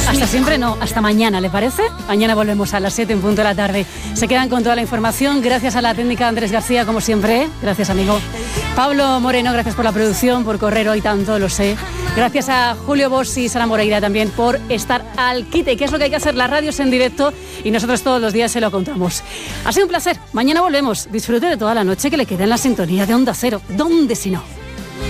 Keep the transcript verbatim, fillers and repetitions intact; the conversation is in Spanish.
Hasta siempre no, hasta mañana, ¿le parece? Mañana volvemos a las siete en punto de la tarde. Se quedan con toda la información. Gracias a la técnica Andrés García, como siempre. Gracias, amigo. Pablo Moreno, gracias por la producción, por correr hoy tanto, lo sé. Gracias a Julio Bosch y Sara Moreira también por estar al quite, que es lo que hay que hacer. Las radios en directo y nosotros todos los días se lo contamos. Ha sido un placer. Mañana volvemos. Disfrute de toda la noche que le queda en la sintonía de Onda Cero. ¿Dónde si no?